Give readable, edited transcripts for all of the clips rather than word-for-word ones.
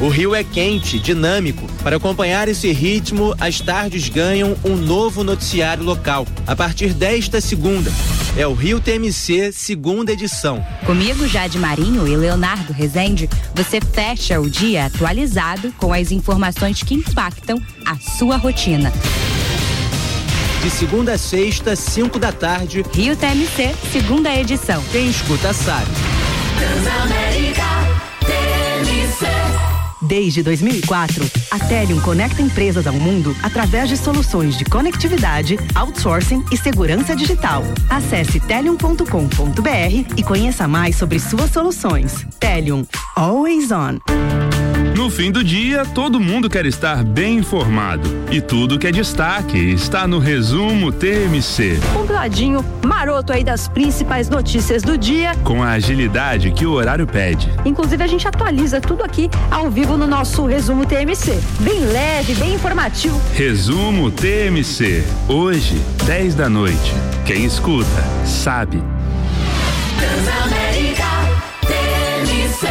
O Rio é quente, dinâmico. Para acompanhar esse ritmo, as tardes ganham um novo noticiário local. A partir desta segunda, é o Rio TMC, segunda edição. Comigo, Jade Marinho e Leonardo Rezende, você fecha o dia atualizado com as informações que impactam a sua rotina. De segunda a sexta, 5 da tarde, Rio TMC, segunda edição. Quem escuta sabe. Transamérica TMC. Desde 2004, a Telium conecta empresas ao mundo através de soluções de conectividade, outsourcing e segurança digital. Acesse telium.com.br e conheça mais sobre suas soluções. Telium, always on. No fim do dia, todo mundo quer estar bem informado. E tudo que é destaque está no Resumo TMC. Compradinho, maroto aí das principais notícias do dia. Com a agilidade que o horário pede. Inclusive, a gente atualiza tudo aqui ao vivo no nosso Resumo TMC. Bem leve, bem informativo. Resumo TMC. Hoje, 10 da noite. Quem escuta, sabe. Transamérica TMC.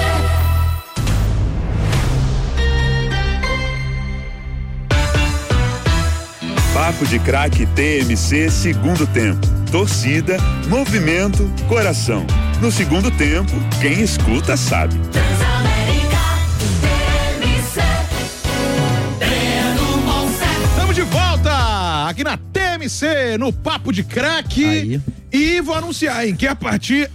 Papo de Craque TMC, segundo tempo. Torcida, movimento, coração. No segundo tempo, quem escuta sabe. Transamérica TMC. Estamos de volta aqui na TMC, no Papo de Craque. Aí. E vou anunciar, hein, que a partir...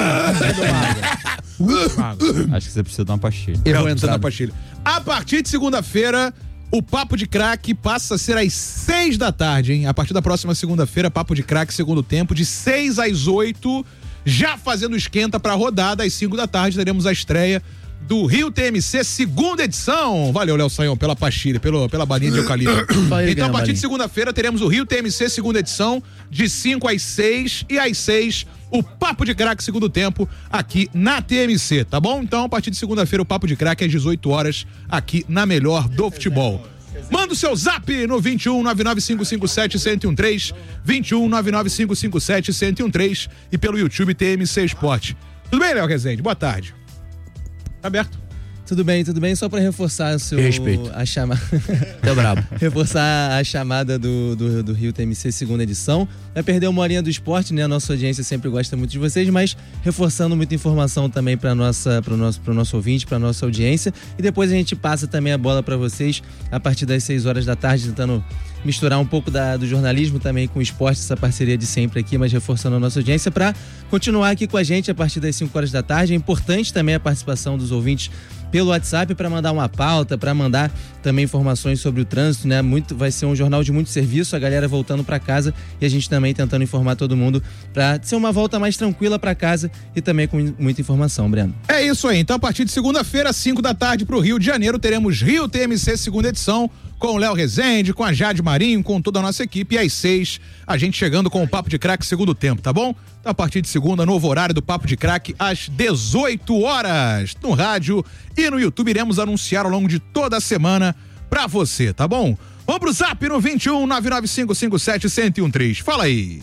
Acho que você precisa dar uma pastilha. Precisa dar uma pastilha. A partir de segunda-feira, o Papo de Craque passa a ser às 6 da tarde, hein? A partir da próxima segunda-feira, Papo de Craque, segundo tempo, de 6 às 8, já fazendo esquenta pra rodada. Às 5 da tarde teremos a estreia do Rio TMC, segunda edição. Valeu, Léo Saião, pela pastilha, pela balinha de eucalipto. Então, a partir de segunda-feira, teremos o Rio TMC, segunda edição, de 5 às 6, e às 6, o Papo de Craque, segundo tempo, aqui na TMC, tá bom? Então, a partir de segunda-feira, o Papo de Craque, às 18 horas, aqui na melhor do futebol. Manda o seu zap no 21 99557 1013, 21 99557 1013 e pelo YouTube TMC Esporte. Tudo bem, Léo Rezende? Boa tarde. Tá aberto. Tudo bem, só pra reforçar o seu... Respeito. A chamada... Tá brabo. Reforçar a chamada do Rio TMC, segunda edição. Vai perder uma horinha do esporte, né? A nossa audiência sempre gosta muito de vocês, mas reforçando muita informação também pro nosso ouvinte, pra nossa audiência. E depois a gente passa também a bola pra vocês a partir das 6 horas da tarde, tentando misturar um pouco do jornalismo também com o esporte, essa parceria de sempre aqui, mas reforçando a nossa audiência para continuar aqui com a gente a partir das 5 horas da tarde. É importante também a participação dos ouvintes pelo WhatsApp para mandar uma pauta, para mandar também informações sobre o trânsito, né? Vai ser um jornal de muito serviço, a galera voltando para casa e a gente também tentando informar todo mundo para ser uma volta mais tranquila para casa e também com muita informação, Breno. É isso aí, então a partir de segunda-feira, 5 da tarde pro Rio de Janeiro, teremos Rio TMC, segunda edição, com o Léo Rezende, com a Jade Marinho, com toda a nossa equipe, e às 6, a gente chegando com o Papo de Craque, segundo tempo, tá bom? Então, a partir de segunda, novo horário do Papo de Craque, às 18 horas, no rádio e no YouTube, iremos anunciar ao longo de toda a semana pra você, tá bom? Vamos pro zap no 21 99557 1013. Fala aí.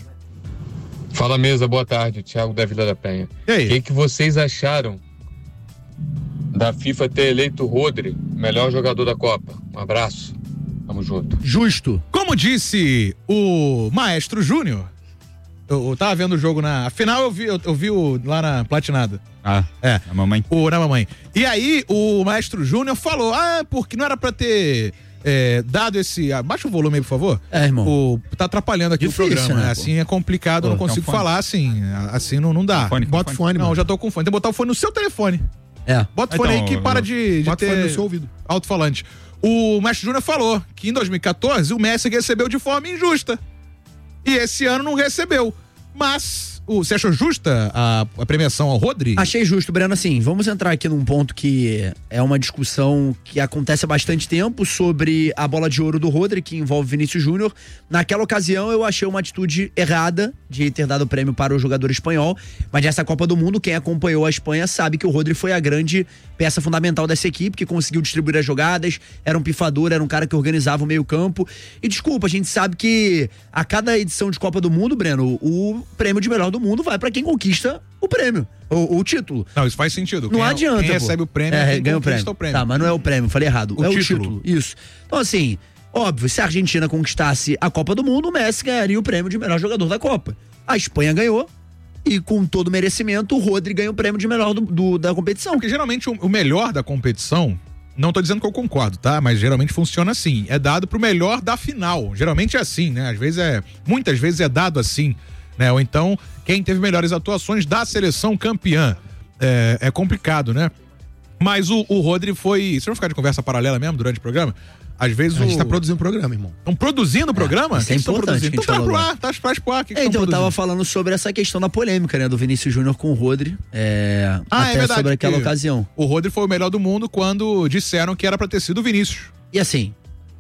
Fala, mesa, boa tarde, Thiago da Vila da Penha. E aí? O que vocês acharam da FIFA ter eleito o Rodri melhor jogador da Copa? Um abraço, tamo junto. Justo. Como disse o Maestro Júnior, eu tava vendo o jogo afinal eu vi lá na Platinada. Ah, é. A mamãe. Na mamãe. E aí o Maestro Júnior falou, porque não era pra ter dado esse... Baixa o volume aí, por favor. Irmão. Tá atrapalhando aqui difícil, o programa, né? Assim é complicado, eu não consigo falar assim não dá. Bota o fone. Não, já tô com fone. Tem que botar o fone no seu telefone. Bota o fone aí que para de bota ter... o fone no seu ouvido. Alto-falante. O Mestre Júnior falou que em 2014 o Messi recebeu de forma injusta. E esse ano não recebeu. Mas você achou justa a premiação ao Rodri? Achei justo, Breno. Assim, vamos entrar aqui num ponto que é uma discussão que acontece há bastante tempo sobre a bola de ouro do Rodri, que envolve Vinícius Júnior. Naquela ocasião eu achei uma atitude errada de ter dado o prêmio para o jogador espanhol, mas nessa Copa do Mundo, quem acompanhou a Espanha sabe que o Rodri foi a grande peça fundamental dessa equipe, que conseguiu distribuir as jogadas, era um pifador, era um cara que organizava o meio campo. E desculpa, a gente sabe que a cada edição de Copa do Mundo, Breno, o prêmio de melhor do mundo vai pra quem conquista o prêmio, o título. Não, isso faz sentido. Não adianta, quem recebe o prêmio quem ganha conquista o prêmio. Tá, mas não é o prêmio, falei errado. O é título. o título, isso. Então assim, óbvio, se a Argentina conquistasse a Copa do Mundo, o Messi ganharia o prêmio de melhor jogador da Copa. A Espanha ganhou. E com todo merecimento, o Rodri ganha o prêmio de melhor da competição. Porque geralmente o melhor da competição, não tô dizendo que eu concordo, tá? Mas geralmente funciona assim, é dado pro melhor da final. Geralmente é assim, né? Muitas vezes é dado assim, né? Ou então, quem teve melhores atuações da seleção campeã. É complicado, né? Mas o Rodri foi... Vocês vão ficar de conversa paralela mesmo durante o programa? Às vezes a gente tá produzindo o programa, irmão. Estão produzindo o programa? Isso é importante. Então tá pro ar, tá pro ar. Então eu tava falando sobre essa questão da polêmica, né? Do Vinícius Júnior com o Rodri. Até verdade, sobre aquela ocasião. O Rodri foi o melhor do mundo quando disseram que era pra ter sido o Vinícius. E assim,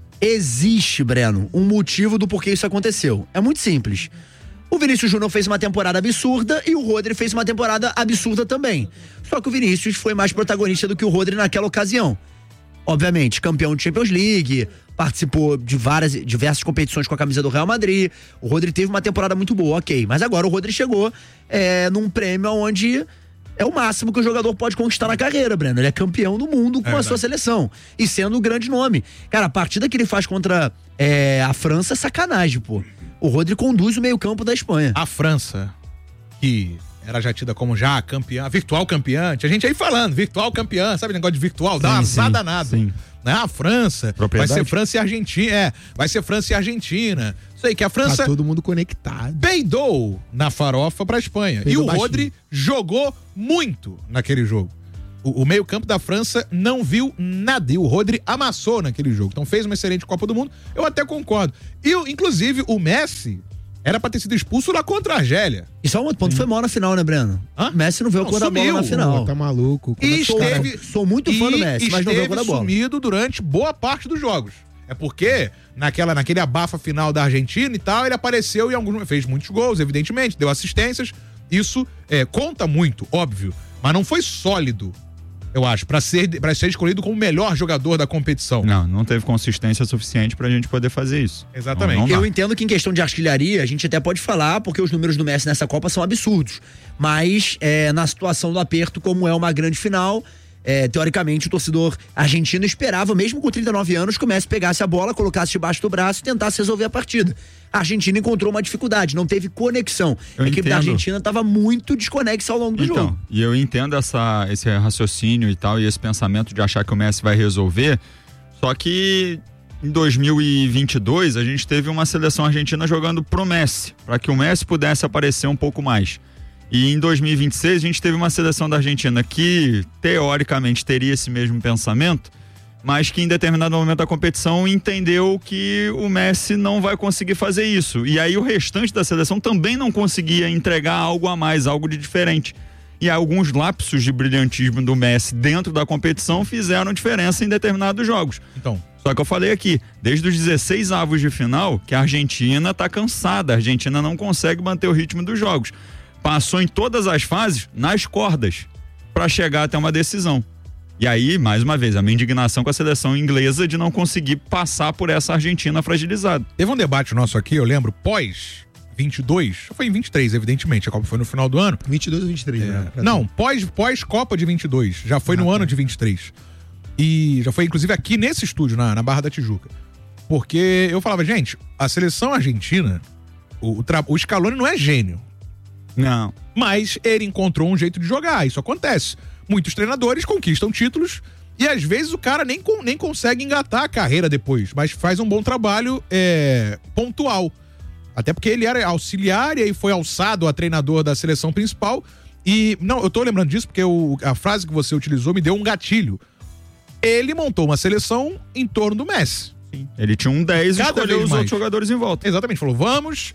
existe, Breno, um motivo do porquê isso aconteceu. É muito simples. O Vinícius Júnior fez uma temporada absurda e o Rodri fez uma temporada absurda também. Só que o Vinícius foi mais protagonista do que o Rodri naquela ocasião. Obviamente, campeão de Champions League, participou de diversas competições com a camisa do Real Madrid. O Rodri teve uma temporada muito boa, ok. Mas agora o Rodri chegou num prêmio onde é o máximo que o jogador pode conquistar na carreira, Breno. Ele é campeão do mundo com a sua seleção. E sendo um grande nome. Cara, a partida que ele faz contra a França é sacanagem, pô. O Rodri conduz o meio-campo da Espanha. A França, que era já tida como já campeã, virtual campeã. Tinha gente aí falando, virtual campeã, sabe o negócio de virtual? Dá uma azar danada. Né? A França, vai ser França e Argentina. Vai ser França e Argentina. Isso aí, que a França... Tá todo mundo conectado. Peidou na farofa pra Espanha. Peidou e o baixinho. Rodri jogou muito naquele jogo. O meio-campo da França não viu nada. E o Rodri amassou naquele jogo. Então fez uma excelente Copa do Mundo. Eu até concordo. E, inclusive, o Messi era pra ter sido expulso lá contra a Argélia. E só um outro ponto, foi mal na final, né, Breno? O Messi não veio com a bola na final. Tá maluco. E sou muito fã do Messi, mas não veio com a bola. Sumido durante boa parte dos jogos. É porque naquele abafa final da Argentina e tal, ele apareceu e fez muitos gols, evidentemente, deu assistências. Isso conta muito, óbvio. Mas não foi sólido, eu acho, pra ser escolhido como o melhor jogador da competição. Não teve consistência suficiente pra gente poder fazer isso. Exatamente. Eu entendo que em questão de artilharia, a gente até pode falar, porque os números do Messi nessa Copa são absurdos. Mas, na situação do aperto, como é uma grande final, teoricamente o torcedor argentino esperava, mesmo com 39 anos, que o Messi pegasse a bola, colocasse debaixo do braço e tentasse resolver a partida. A Argentina encontrou uma dificuldade, não teve conexão. A equipe da Argentina estava muito desconexa ao longo do jogo. E eu entendo esse raciocínio e tal, e esse pensamento de achar que o Messi vai resolver, só que em 2022 a gente teve uma seleção argentina jogando pro Messi, para que o Messi pudesse aparecer um pouco mais. E em 2026 a gente teve uma seleção da Argentina que teoricamente teria esse mesmo pensamento, mas que em determinado momento da competição entendeu que o Messi não vai conseguir fazer isso. E aí o restante da seleção também não conseguia entregar algo a mais, algo de diferente. E alguns lapsos de brilhantismo do Messi dentro da competição fizeram diferença em determinados jogos. Então. Só que eu falei aqui, desde os 16 avos de final, que a Argentina tá cansada, a Argentina não consegue manter o ritmo dos jogos. Passou em todas as fases nas cordas para chegar até uma decisão. E aí, mais uma vez, a minha indignação com a seleção inglesa de não conseguir passar por essa Argentina fragilizada. Teve um debate nosso aqui, eu lembro, pós 22, foi em 23, evidentemente, a Copa foi no final do ano. 22 ou 23, né? Não, pós Copa de 22, já foi no ano de 23. E já foi, inclusive, aqui nesse estúdio, na Barra da Tijuca. Porque eu falava, gente, a seleção argentina, o Scaloni não é gênio. Não. Mas ele encontrou um jeito de jogar, isso acontece. Muitos treinadores conquistam títulos e às vezes o cara nem consegue engatar a carreira depois, mas faz um bom trabalho pontual. Até porque ele era auxiliar e aí foi alçado a treinador da seleção principal. E, não, eu tô lembrando disso porque a frase que você utilizou me deu um gatilho. Ele montou uma seleção em torno do Messi. Sim. Ele tinha um 10 e escolheu os outros jogadores em volta. Exatamente, falou, vamos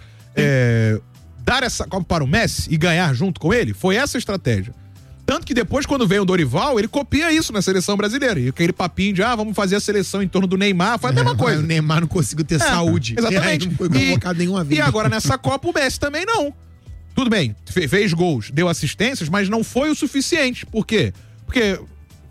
dar essa Copa para o Messi e ganhar junto com ele. Foi essa a estratégia. Tanto que depois, quando veio o Dorival, ele copia isso na seleção brasileira. E aquele papinho de, vamos fazer a seleção em torno do Neymar, foi a mesma coisa. O Neymar não conseguiu ter saúde. Exatamente. Não foi convocado nenhuma vez. E agora nessa Copa o Messi também não. Tudo bem, fez gols, deu assistências, mas não foi o suficiente. Por quê? Porque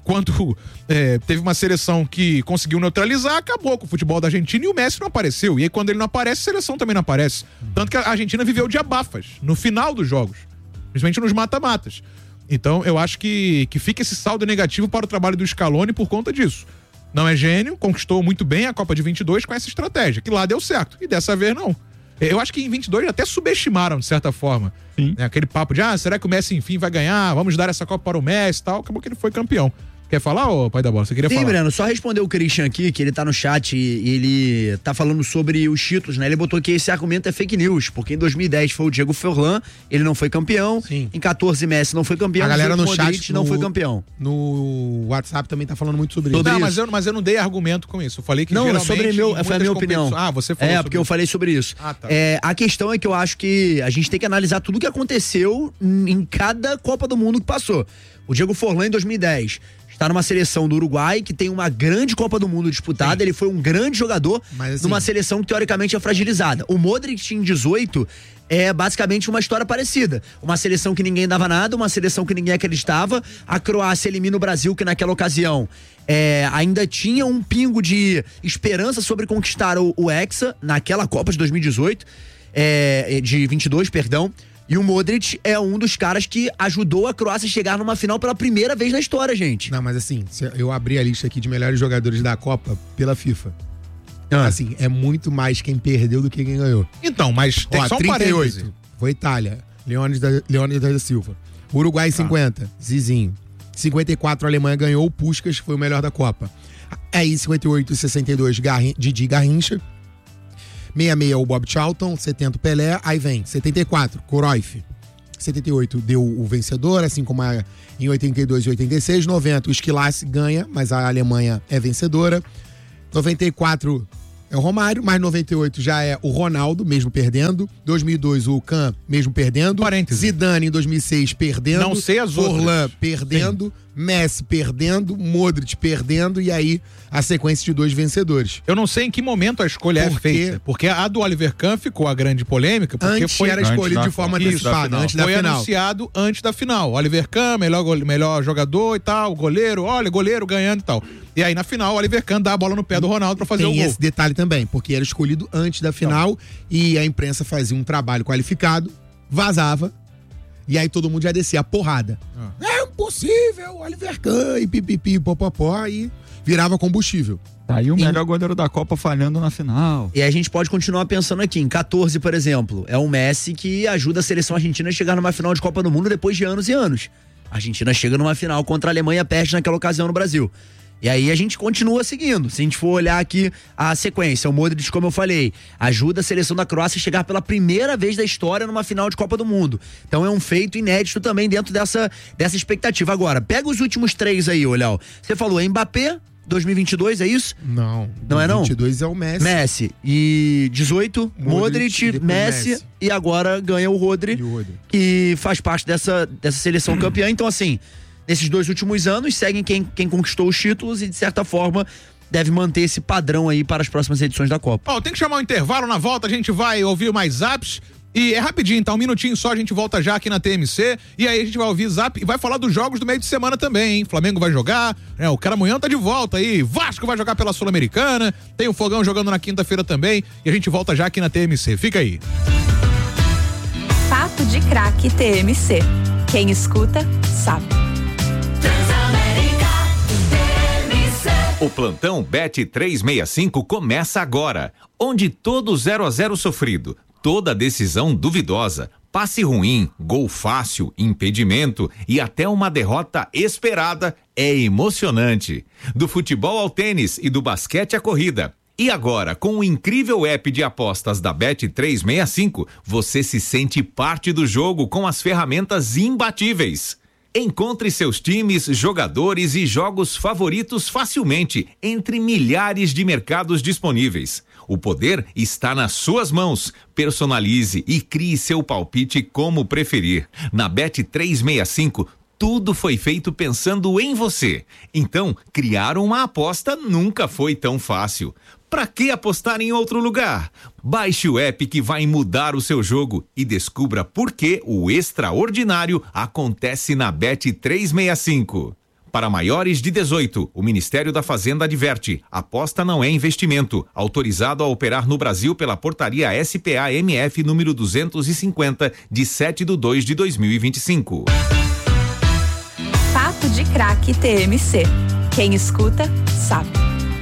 quando teve uma seleção que conseguiu neutralizar, acabou com o futebol da Argentina e o Messi não apareceu. E aí quando ele não aparece, a seleção também não aparece. Tanto que a Argentina viveu de abafas no final dos jogos, principalmente nos mata-matas. Então eu acho que fica esse saldo negativo para o trabalho do Scaloni por conta disso. Não é gênio, conquistou muito bem a Copa de 22 com essa estratégia, que lá deu certo, e dessa vez não. Eu acho que em 22 até subestimaram, de certa forma. Sim. Aquele papo de, será que o Messi enfim vai ganhar? Vamos dar essa Copa para o Messi e tal. Acabou que ele foi campeão. Quer falar, ô pai da bola? Você queria falar? Sim, Breno, só responder o Christian aqui, que ele tá no chat e ele tá falando sobre os títulos, né? Ele botou que esse argumento é fake news, porque em 2010 foi o Diego Forlan, ele não foi campeão. Sim. Em 14 Messi não foi campeão. A galera no Modric chat não foi campeão. No WhatsApp também tá falando muito sobre isso. Não, mas eu não dei argumento com isso. Eu falei que Não, geralmente... foi a minha opinião. Você falou porque eu falei sobre isso. Ah, tá. A questão é que eu acho que a gente tem que analisar tudo o que aconteceu em cada Copa do Mundo que passou. O Diego Forlan em 2010 está numa seleção do Uruguai que tem uma grande Copa do Mundo disputada. Ele foi um grande jogador numa seleção que teoricamente é fragilizada. O Modric em 18 é basicamente uma história parecida. Uma seleção que ninguém dava nada, uma seleção que ninguém acreditava. A Croácia elimina o Brasil, que naquela ocasião ainda tinha um pingo de esperança sobre conquistar o Hexa naquela Copa de 2018, de 22, perdão. E o Modric é um dos caras que ajudou a Croácia a chegar numa final pela primeira vez na história, gente. Não, mas assim, eu abri a lista aqui de melhores jogadores da Copa pela FIFA. Assim, é muito mais quem perdeu do que quem ganhou. Então, mas tem só um 38 parêntese. foi Itália, Leônidas da Silva. Uruguai 50, Zizinho. 54 a Alemanha ganhou, o Puskás foi o melhor da Copa. Aí 58 e 62 Didi Garrincha. 66 o Bob Charlton, 70 o Pelé, aí vem 74, Cruyff. 78 deu o vencedor, assim como em 82 e 86. 90 o Esquilace ganha, mas a Alemanha é vencedora. 94 é o Romário, mas 98 já é o Ronaldo, mesmo perdendo. 2002 o Kahn, mesmo perdendo. Parêntese. Zidane em 2006 perdendo. Não sei as outras. Forlan perdendo. Sim. Messi perdendo, Modric perdendo, e aí a sequência de 2 vencedores. Eu não sei em que momento a escolha é feita, porque a do Oliver Kahn ficou a grande polêmica, porque antes era escolhido de forma antecipada, antes da final. Foi anunciado antes da final. Oliver Kahn, melhor jogador e tal, goleiro ganhando e tal. E aí na final o Oliver Kahn dá a bola no pé do Ronaldo pra fazer o gol. Tem esse detalhe também, porque era escolhido antes da final e a imprensa fazia um trabalho qualificado, vazava, e aí todo mundo já descia a porrada. É impossível, Oliver Kahn e pipipi, popopó, e virava combustível. Tá aí o melhor goleiro da Copa falhando na final. E a gente pode continuar pensando aqui, em 14, por exemplo, é o Messi que ajuda a seleção argentina a chegar numa final de Copa do Mundo depois de anos e anos. A Argentina chega numa final contra a Alemanha, perde naquela ocasião no Brasil. E aí a gente continua seguindo. Se a gente for olhar aqui a sequência, o Modric, como eu falei, ajuda a seleção da Croácia a chegar pela primeira vez da história numa final de Copa do Mundo. Então é um feito inédito também dentro dessa expectativa. Agora, pega os últimos 3 aí, Léo. Você falou Mbappé, 2022, é isso? Não. Não é não? 2022 é o Messi. E 18, Modric, Messi, e agora ganha o Rodri, que faz parte dessa seleção campeã. Então, assim, nesses 2 últimos anos, seguem quem conquistou os títulos e, de certa forma, deve manter esse padrão aí para as próximas edições da Copa. Tem que chamar um intervalo, na volta a gente vai ouvir mais zaps. E é rapidinho, tá? 1 minutinho só, a gente volta já aqui na TMC. E aí a gente vai ouvir zap e vai falar dos jogos do meio de semana também, hein? Flamengo vai jogar, o Caramunhão tá de volta aí. Vasco vai jogar pela Sul-Americana. Tem o Fogão jogando na quinta-feira também. E a gente volta já aqui na TMC. Fica aí. Papo de Craque TMC. Quem escuta, sabe. O plantão Bet 365 começa agora, onde todo 0 a 0 sofrido, toda decisão duvidosa, passe ruim, gol fácil, impedimento e até uma derrota esperada é emocionante. Do futebol ao tênis e do basquete à corrida. E agora, com o incrível app de apostas da Bet 365, você se sente parte do jogo com as ferramentas imbatíveis. Encontre seus times, jogadores e jogos favoritos facilmente entre milhares de mercados disponíveis. O poder está nas suas mãos. Personalize e crie seu palpite como preferir. Na Bet 365, tudo foi feito pensando em você. Então, criar uma aposta nunca foi tão fácil. Pra que apostar em outro lugar? Baixe o app que vai mudar o seu jogo e descubra por que o extraordinário acontece na Bet 365. Para maiores de 18, o Ministério da Fazenda adverte: aposta não é investimento. Autorizado a operar no Brasil pela portaria SPA-MF número 250, de 7/2/2025. Papo de Craque TMC. Quem escuta, sabe.